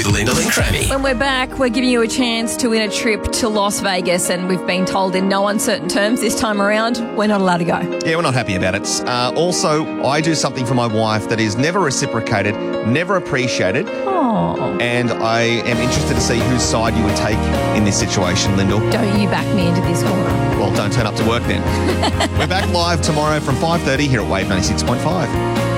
Lyndall and Crammy. When we're back, we're giving you a chance to win a trip to Las Vegas, and we've been told in no uncertain terms this time around, we're not allowed to go. Yeah, we're not happy about it. Also, I do something for my wife that is never reciprocated, never appreciated. Oh. And I am interested to see whose side you would take in this situation, Lyndall. Don't you back me into this corner. Well, don't turn up to work then. We're back live tomorrow from 5:30 here at Wave 96.5.